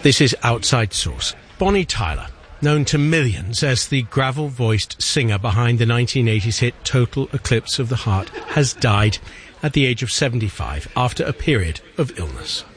This is Outside Source. Bonnie Tyler, known to millions as the gravel-voiced singer behind the 1980s hit Total Eclipse of the Heart, has died at the age of 75 after a period of illness.